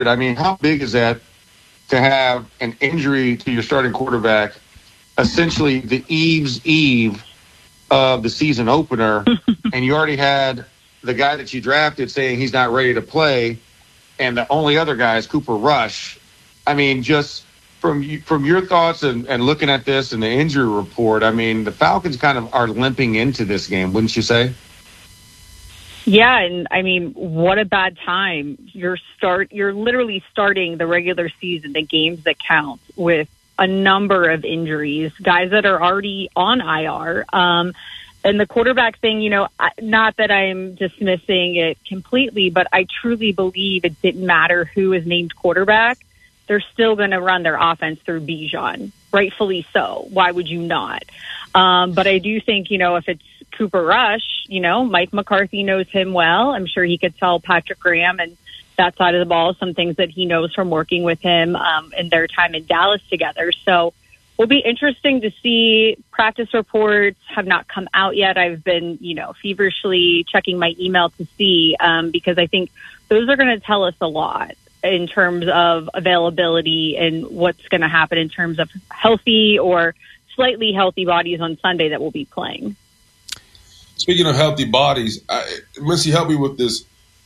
I mean, how big is that to have an injury to your starting quarterback, essentially the eve of the season opener, and you already had the guy that you drafted saying he's not ready to play, and the only other guy is Cooper Rush. I mean, just from your thoughts and looking at this and the injury report, I mean, the Falcons kind of are limping into this game, wouldn't you say? Yeah, and I mean, what a bad time. You're literally starting the regular season, the games that count, with a number of injuries, guys that are already on IR. And the quarterback thing, not that I'm dismissing it completely, but I truly believe it didn't matter who is named quarterback. They're still going to run their offense through Bijan, rightfully so. Why would you not? But I do think, if it's Cooper Rush, Mike McCarthy knows him well. I'm sure he could tell Patrick Graham and that side of the ball some things that he knows from working with him in their time in Dallas together. So will be interesting to see. Practice reports have not come out yet. I've been, feverishly checking my email to see because I think those are going to tell us a lot in terms of availability and what's going to happen in terms of healthy or slightly healthy bodies on Sunday that will be playing. Speaking of healthy bodies, Missy, help me with this.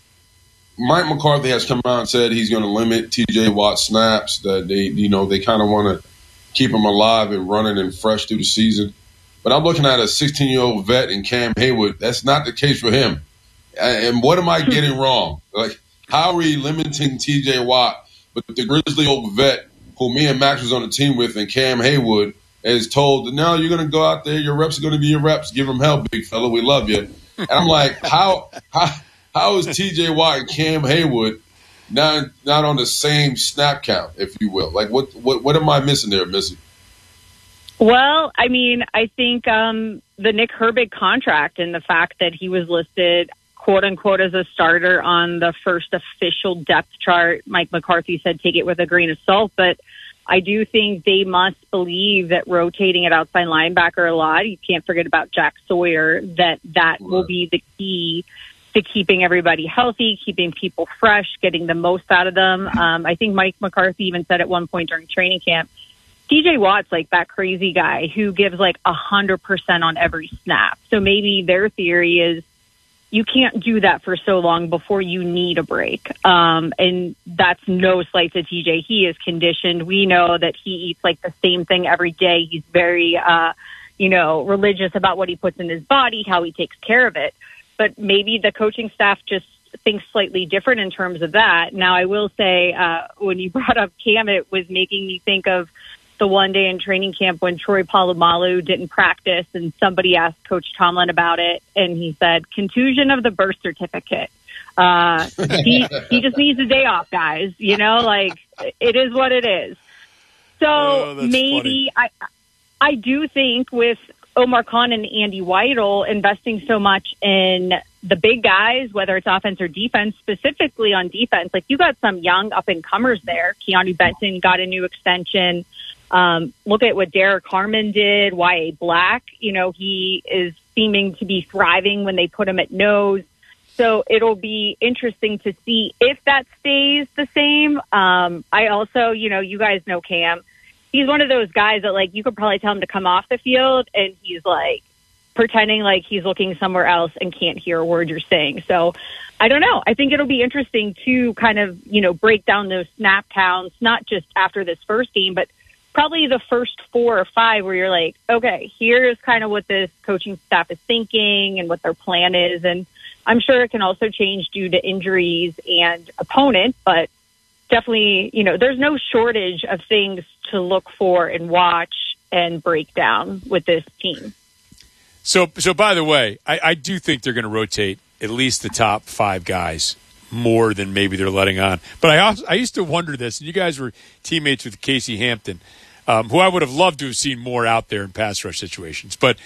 Mike McCarthy has come out and said he's going to limit T.J. Watt snaps, that they kind of want to keep him alive and running and fresh through the season. But I'm looking at a 16-year-old vet in Cam Haywood. That's not the case for him. And what am I getting wrong? Like, how are we limiting T.J. Watt, but the grizzly old vet who me and Max was on the team with, and Cam Haywood, is told, no, you're going to go out there, your reps are going to be your reps. Give them hell, big fella. We love you. And I'm like, how is T.J. Watt and Cam Haywood not on the same snap count, if you will? Like, what am I missing there, Missy? Well, I mean, I think the Nick Herbig contract and the fact that he was listed, quote unquote, as a starter on the first official depth chart. Mike McCarthy said take it with a grain of salt, but I do think they must believe that rotating at outside linebacker a lot, you can't forget about Jack Sawyer, that will be the key to keeping everybody healthy, keeping people fresh, getting the most out of them. I think Mike McCarthy even said at one point during training camp, TJ Watt's like that crazy guy who gives like 100% on every snap. So maybe their theory is you can't do that for so long before you need a break. And that's no slight to TJ. He is conditioned. We know that he eats like the same thing every day. He's very, religious about what he puts in his body, how he takes care of it. But maybe the coaching staff just thinks slightly different in terms of that. Now, I will say when you brought up Cam, it was making me think of the one day in training camp when Troy Polamalu didn't practice and somebody asked Coach Tomlin about it. And he said, contusion of the birth certificate. He just needs a day off, guys. It is what it is. So maybe I do think with Omar Khan and Andy Weidel investing so much in the big guys, whether it's offense or defense, specifically on defense, like you got some young up and comers there. Keanu Benton got a new extension. Look at what Derek Harmon did. Y.A. Black, he is seeming to be thriving when they put him at nose. So it'll be interesting to see if that stays the same. I also, you guys know Cam. He's one of those guys that, like, you could probably tell him to come off the field and he's, like, pretending like he's looking somewhere else and can't hear a word you're saying. So I don't know. I think it'll be interesting to kind of, break down those snap counts, not just after this first game, but probably the first 4 or 5 where you're like, okay, here's kind of what this coaching staff is thinking and what their plan is. And I'm sure it can also change due to injuries and opponent, but definitely, there's no shortage of things to look for and watch and break down with this team. So by the way, I do think they're going to rotate at least the top 5 guys more than maybe they're letting on. But I used to wonder this, and you guys were teammates with Casey Hampton, who I would have loved to have seen more out there in pass rush situations. But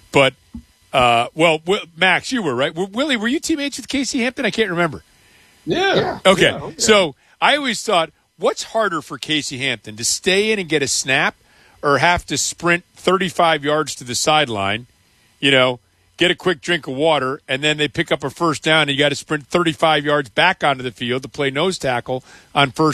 Max, you were, right? Willie, were you teammates with Casey Hampton? I can't remember. Yeah. Okay. Yeah. So I always thought, what's harder for Casey Hampton, to stay in and get a snap or have to sprint 35 yards to the sideline, get a quick drink of water, and then they pick up a first down, and you got to sprint 35 yards back onto the field to play nose tackle on first